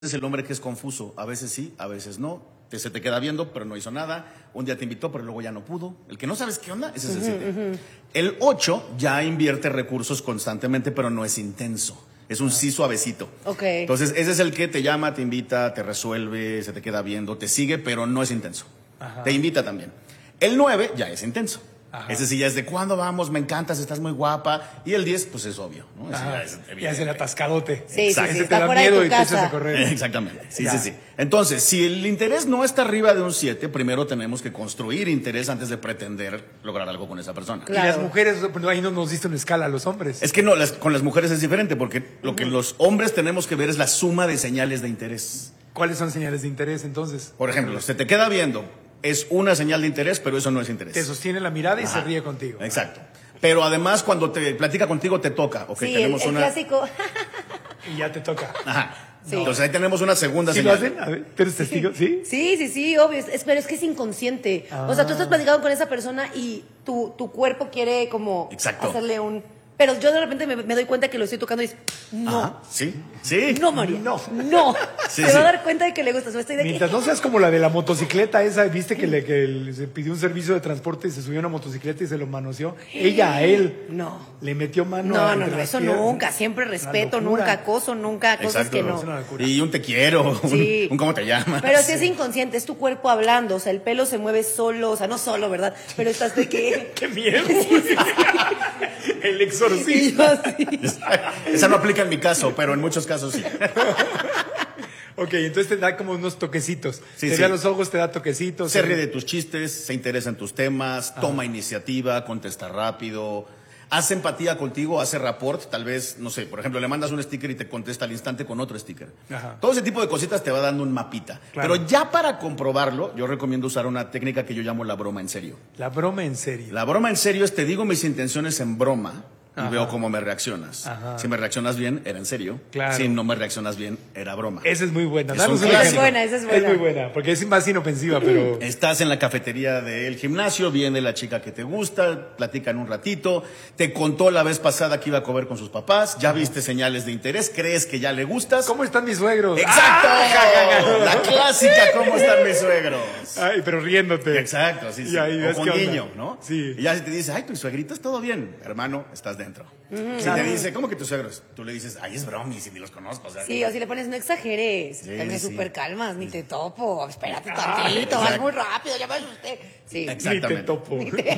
Es el hombre que es confuso, a veces sí, a veces no. Se te queda viendo, pero no hizo nada. Un día te invitó, pero luego ya no pudo. El que no sabes qué onda, ese es el 7. El 8 ya invierte recursos constantemente, pero no es intenso. Es un sí suavecito. Okay. Entonces, ese es el que te llama, te invita, te resuelve, se te queda viendo, te sigue, pero no es intenso. Ajá. Te invita también. El 9 ya es intenso. Ajá. Ese sí ya es de ¿cuándo vamos? Me encantas, estás muy guapa. Y el 10, pues es obvio, ¿no? Ese Ajá. ya es evidente. Ya es el atascadote. Sí, Exacto. sí, Ese sí, te está da fuera de miedo tu y te echas casa. a correr. Exactamente, sí, Ya. sí, sí. Entonces, si el interés no está arriba de un 7, primero tenemos que construir interés antes de pretender lograr algo con esa persona. Claro. Y las mujeres, pues, ahí no nos diste una escala a los hombres. Es que no, con las mujeres es diferente, porque lo que los hombres tenemos que ver es la suma de señales de interés. ¿Cuáles son señales de interés entonces? Por ejemplo, se te queda viendo, es una señal de interés, pero eso no es interés. Te sostiene la mirada y se Ajá. ríe contigo. Exacto. Pero además, cuando te platica contigo, te toca. Ok, Sí, tenemos el una. clásico. Y ya te toca. Ajá. Sí. Entonces ahí tenemos una segunda ¿Sí lo señal. hacen? A ver, ¿tú eres testigo? ¿Sí? Sí, sí, sí, obvio. Pero es que es inconsciente. O sea, tú estás platicando con esa persona y tu cuerpo quiere como Exacto. hacerle un... Pero yo de repente me doy cuenta que lo estoy tocando y dices, no, Ajá, sí, sí. no, María, No. no. Sí, Se sí. va a dar cuenta de que le gustas. O estoy de Mientras que... no seas como la de la motocicleta esa, viste que se pidió un servicio de transporte y se subió a una motocicleta y se lo manoseó. Ella a él No. le metió mano No, entre no, no, las eso piernas. nunca. Siempre respeto, Una locura. nunca acoso, nunca cosas Exacto. que no. Es una locura. Y un te quiero, Sí. un cómo te llamas. Pero si es inconsciente, es tu cuerpo hablando, o sea, el pelo se mueve solo, o sea, no solo, ¿verdad? Pero estás de que... ¡Qué miedo! El Y exorcismo. yo así. Esa no aplica en mi caso, pero en muchos casos sí. Ok, entonces te da como unos toquecitos. Sí, te sí. ve a los ojos, te da toquecitos. Se ríe de tus chistes, se interesa en tus temas, toma iniciativa, contesta rápido, hace empatía contigo, hace rapport, tal vez, no sé, por ejemplo, le mandas un sticker y te contesta al instante con otro sticker. Ajá. Todo ese tipo de cositas te va dando un mapita. Claro. Pero ya para comprobarlo, yo recomiendo usar una técnica que yo llamo la broma en serio. La broma en serio. La broma en serio es te digo mis intenciones en broma y Ajá. veo cómo me reaccionas. Ajá. Si me reaccionas bien, era en serio. Claro. Si no me reaccionas bien, era broma. Esa es muy buena. Es Danos un un clásico. ejemplo. Esa es buena, esa es buena. Es muy buena, porque es más inofensiva, pero... Estás en la cafetería del gimnasio, viene la chica que te gusta, platican un ratito, te contó la vez pasada que iba a comer con sus papás, ya viste señales de interés, crees que ya le gustas. ¿Cómo están mis suegros? ¡Exacto! ¡Ah! La clásica, ¿cómo están mis suegros? Ay, pero riéndote. Exacto, sí, sí. Y ahí O ves con qué onda. guiño, ¿no? Sí. Y ya si te dice, ay, tu suegrito es todo bien, hermano, estás dentro. Si te dice, ¿cómo que tus suegros? Tú le dices, ay, es bromis, y ni los conozco. O sea, Sí, o si le pones, no exageres, Sí, te me sí. súper calmas, ni te topo, espérate tantito, vas exacto. muy rápido, ya me asusté. Sí, Exacto. Ni te Exactamente. topo.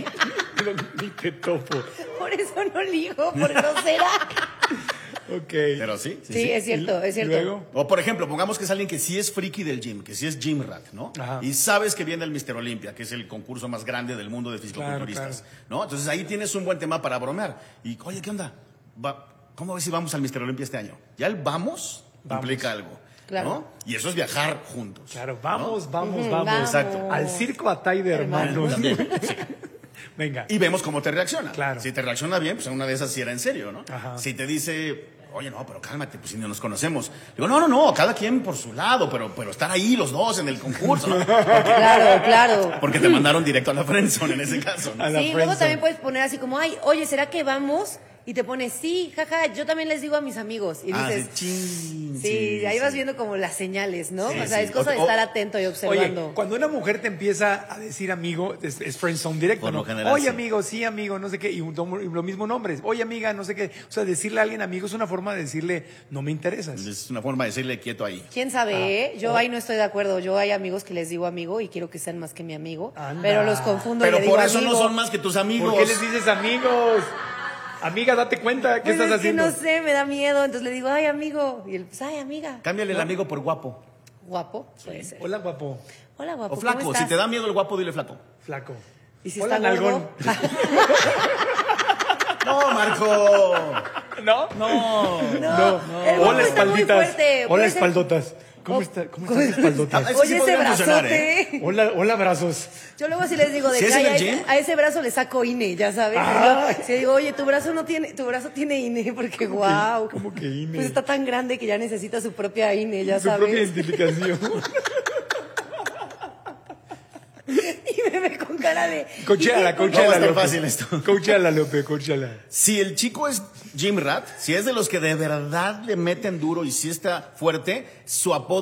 Ni te topo. por eso no ligo, por grosera. Ok. Pero sí, sí, Sí, sí. es cierto, es ¿Y cierto. luego? O por ejemplo, pongamos que es alguien que sí es friki del gym, que sí es gym rat, ¿no? Ajá. Y sabes que viene el Mr. Olympia, que es el concurso más grande del mundo de fisicoculturistas, Claro, ¿no? Entonces ahí tienes un buen tema para bromear. Y, oye, ¿qué onda? ¿Cómo ves si vamos al Mr. Olympia este año? Ya el vamos implica algo, Claro. ¿no? Y eso es viajar juntos. Claro, ¿no? vamos. Vamos. Exacto. Al circo Atay de hermanos. También, sí. Venga. Y vemos cómo te reacciona. Claro. Si te reacciona bien, pues en una de esas sí era en serio, ¿no? Ajá. Si te dice, oye, no, pero cálmate, pues si no nos conocemos. Digo, no, cada quien por su lado, pero estar ahí los dos en el concurso, ¿no? Claro, claro. Porque te mandaron directo a la friendzone en ese caso, ¿no? A la Sí, luego friendzone. también puedes poner así como, ay, oye, ¿será que vamos? Y te pones, sí, jaja, yo también les digo a mis amigos. Y Ah, dices, sí, chin, sí, ahí vas sí. viendo como las señales, ¿no? Sí, o sea, sí. es cosa de O- estar atento y observando. Oye, cuando una mujer te empieza a decir amigo, es friendzone directo, Por ¿no? lo general, Oye, sí. amigo, sí, amigo, no sé qué, y lo mismo nombres. Oye, amiga, no sé qué. O sea, decirle a alguien amigo es una forma de decirle, no me interesas. Es una forma de decirle quieto ahí. ¿Quién sabe, eh? Yo ahí no estoy de acuerdo. Yo hay amigos que les digo amigo y quiero que sean más que mi amigo. Anda. Pero los confundo y Pero le digo por eso amigo. no son más que tus amigos. ¿Por qué les dices amigos? Amiga, date cuenta, ¿qué Pues estás es haciendo? que no sé, me da miedo. Entonces le digo, ay, amigo. Y él, pues, ay, amiga. Cámbiale el amigo por guapo. Guapo, puede ser. Hola, guapo. Hola, guapo. O flaco. ¿cómo Si estás? te da miedo el guapo, dile flaco. Flaco. ¿Y si Hola, está nalgón. gordo? No, Marco. ¿No? No. No. El guapo Hola, está muy espalditas. fuerte, Hola, puede ser- espaldotas. ¿Cómo Oh, están tus espaldotas? Ese sí Oye, ese podría funcionar, brazote. Hola, brazos. Yo luego sí les digo de ¿Sí que es en ay, el gym? a ese brazo le saco INE, ya sabes. Ay. Si digo, oye, tu brazo tiene INE, porque wow. ¿Cómo que INE? Pues está tan grande que ya necesita su propia INE, ya Su propia sabes. identificación. Y me ve con cara de. Coachéala, No va a coachéala, estar López. fácil esto. Coachéala, López, coachéala. Si el chico es Gym Rat, si es de los que de verdad le meten duro y si está fuerte, su apodo